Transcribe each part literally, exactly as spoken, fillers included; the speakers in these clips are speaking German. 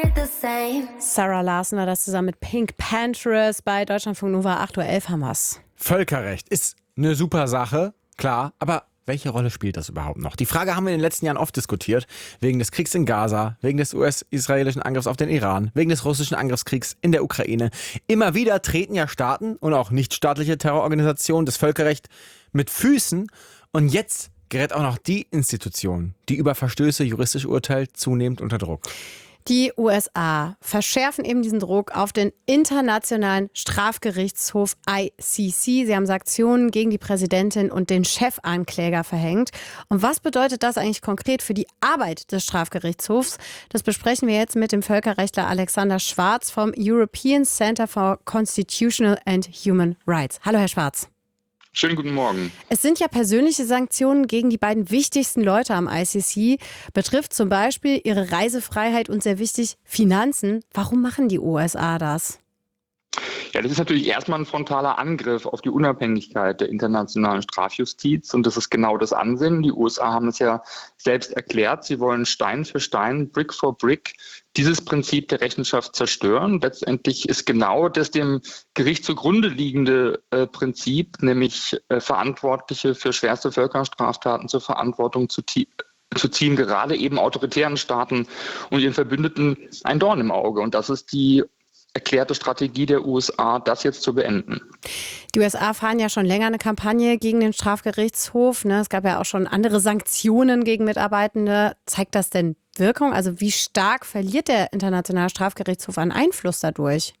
Sarah Larson war das zusammen mit Pink Panthers bei Deutschlandfunk Nova. acht Uhr elf haben wir's. Völkerrecht ist eine super Sache, klar, aber welche Rolle spielt das überhaupt noch? Die Frage haben wir in den letzten Jahren oft diskutiert. Wegen des Kriegs in Gaza, wegen des U S-israelischen Angriffs auf den Iran, wegen des russischen Angriffskriegs in der Ukraine. Immer wieder treten ja Staaten und auch nichtstaatliche Terrororganisationen das Völkerrecht mit Füßen. Und jetzt gerät auch noch die Institution, die über Verstöße juristisch urteilt, zunehmend unter Druck. Die U S A verschärfen eben diesen Druck auf den Internationalen Strafgerichtshof I C C. Sie haben Sanktionen gegen die Präsidentin und den Chefankläger verhängt. Und was bedeutet das eigentlich konkret für die Arbeit des Strafgerichtshofs? Das besprechen wir jetzt mit dem Völkerrechtler Alexander Schwarz vom European Center for Constitutional and Human Rights. Hallo, Herr Schwarz. Schönen guten Morgen. Es sind ja persönliche Sanktionen gegen die beiden wichtigsten Leute am I C C. Betrifft zum Beispiel ihre Reisefreiheit und sehr wichtig Finanzen. Warum machen die U S A das? Ja, das ist natürlich erstmal ein frontaler Angriff auf die Unabhängigkeit der internationalen Strafjustiz. Und das ist genau das Ansinnen. Die U S A haben es ja selbst erklärt. Sie wollen Stein für Stein, Brick for Brick dieses Prinzip der Rechenschaft zerstören. Letztendlich ist genau das dem Gericht zugrunde liegende äh, Prinzip, nämlich äh, Verantwortliche für schwerste Völkerstraftaten zur Verantwortung zu ziehen. zu ziehen, gerade eben autoritären Staaten und ihren Verbündeten ein Dorn im Auge. Und das ist die erklärte Strategie der U S A, das jetzt zu beenden. Die U S A fahren ja schon länger eine Kampagne gegen den Strafgerichtshof. Ne? Es gab ja auch schon andere Sanktionen gegen Mitarbeitende. Zeigt das denn Wirkung? Also wie stark verliert der Internationale Strafgerichtshof an Einfluss dadurch?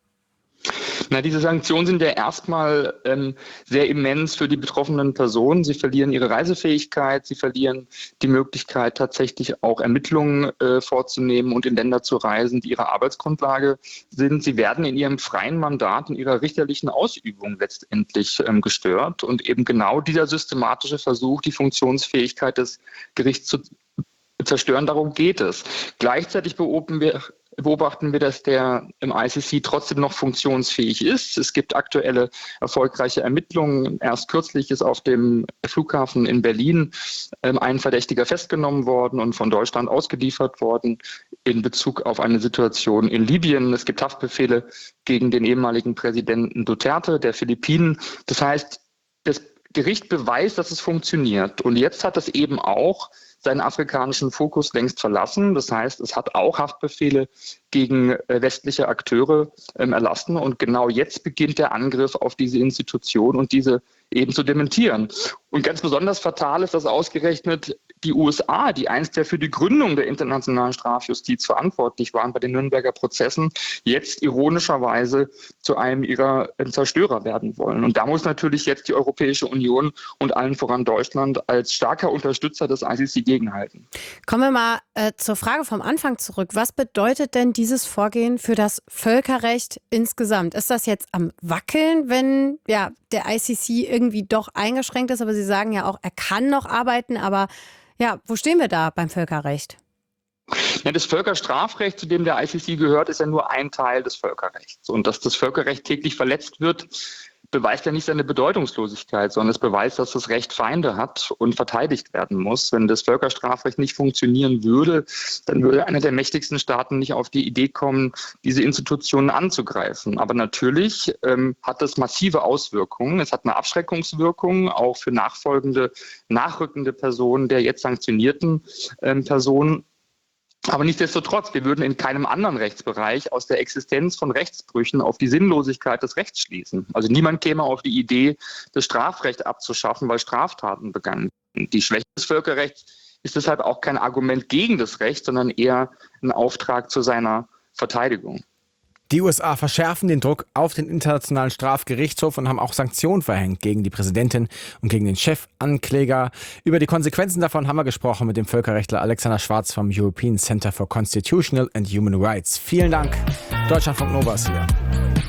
Na, diese Sanktionen sind ja erstmal ähm, sehr immens für die betroffenen Personen. Sie verlieren ihre Reisefähigkeit, sie verlieren die Möglichkeit, tatsächlich auch Ermittlungen äh, vorzunehmen und in Länder zu reisen, die ihre Arbeitsgrundlage sind. Sie werden in ihrem freien Mandat, in ihrer richterlichen Ausübung letztendlich ähm, gestört. Und eben genau dieser systematische Versuch, die Funktionsfähigkeit des Gerichts zu zerstören, darum geht es. Gleichzeitig beobachten wir beobachten wir, dass der im I C C trotzdem noch funktionsfähig ist. Es gibt aktuelle erfolgreiche Ermittlungen. Erst kürzlich ist auf dem Flughafen in Berlin ähm, ein Verdächtiger festgenommen worden und von Deutschland ausgeliefert worden in Bezug auf eine Situation in Libyen. Es gibt Haftbefehle gegen den ehemaligen Präsidenten Duterte der Philippinen. Das heißt, das Gericht beweist, dass es funktioniert. Und jetzt hat es eben auch seinen afrikanischen Fokus längst verlassen. Das heißt, es hat auch Haftbefehle gegen äh, westliche Akteure ähm, erlassen. Und genau jetzt beginnt der Angriff auf diese Institution und diese eben zu dementieren. Und ganz besonders fatal ist, dass ausgerechnet die U S A, die einst ja für die Gründung der internationalen Strafjustiz verantwortlich waren bei den Nürnberger Prozessen, jetzt ironischerweise zu einem ihrer Zerstörer werden wollen. Und da muss natürlich jetzt die Europäische Union und allen voran Deutschland als starker Unterstützer des I C C gegenhalten. Kommen wir mal äh, zur Frage vom Anfang zurück. Was bedeutet denn dieses Vorgehen für das Völkerrecht insgesamt? Ist das jetzt am Wackeln, wenn ja, der I C C irgendwie doch eingeschränkt ist? Aber Sie sagen ja auch, er kann noch arbeiten, aber ja, wo stehen wir da beim Völkerrecht? Ja, das Völkerstrafrecht, zu dem der I C C gehört, ist ja nur ein Teil des Völkerrechts. Und dass das Völkerrecht täglich verletzt wird, beweist ja nicht seine Bedeutungslosigkeit, sondern es beweist, dass das Recht Feinde hat und verteidigt werden muss. Wenn das Völkerstrafrecht nicht funktionieren würde, dann würde einer der mächtigsten Staaten nicht auf die Idee kommen, diese Institutionen anzugreifen. Aber natürlich ähm, hat das massive Auswirkungen. Es hat eine Abschreckungswirkung, auch für nachfolgende, nachrückende Personen der jetzt sanktionierten ähm, Personen. Aber nichtsdestotrotz, wir würden in keinem anderen Rechtsbereich aus der Existenz von Rechtsbrüchen auf die Sinnlosigkeit des Rechts schließen. Also niemand käme auf die Idee, das Strafrecht abzuschaffen, weil Straftaten begangen sind. Die Schwäche des Völkerrechts ist deshalb auch kein Argument gegen das Recht, sondern eher ein Auftrag zu seiner Verteidigung. Die U S A verschärfen den Druck auf den Internationalen Strafgerichtshof und haben auch Sanktionen verhängt gegen die Präsidentin und gegen den Chefankläger. Über die Konsequenzen davon haben wir gesprochen mit dem Völkerrechtler Alexander Schwarz vom European Center for Constitutional and Human Rights. Vielen Dank. Deutschlandfunk Nova ist hier.